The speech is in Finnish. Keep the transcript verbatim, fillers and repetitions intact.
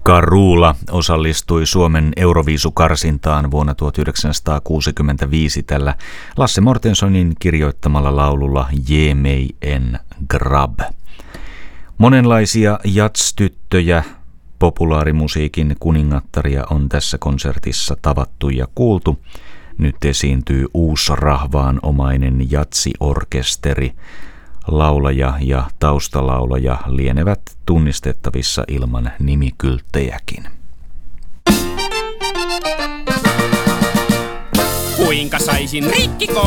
Carola osallistui Suomen Euroviisukarsintaan vuonna tuhatyhdeksänsataakuusikymmentäviisi tällä Lasse Mortensonin kirjoittamalla laululla Je mig en grabb. Monenlaisia jats-tyttöjä, populaarimusiikin kuningattaria on tässä konsertissa tavattu ja kuultu. Nyt esiintyy uusrahvaanomainen jatsiorkesteri. Laulaja ja taustalaulaja lienevät tunnistettavissa ilman nimikylttejäkin. Kuinka saisin rikkikoulun